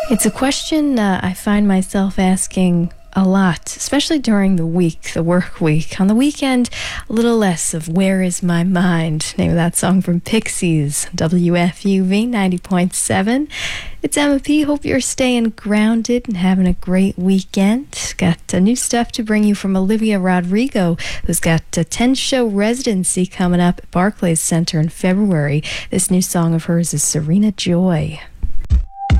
It's a question I find myself asking a lot, especially during the week, the work week. On the weekend, a little less of Where Is My Mind? Name of that song from Pixies, WFUV 90.7. It's Emma P. Hope you're staying grounded and having a great weekend. Got new stuff to bring you from Olivia Rodrigo, who's got a 10-show residency coming up at Barclays Center in February. This new song of hers is Serena Joy.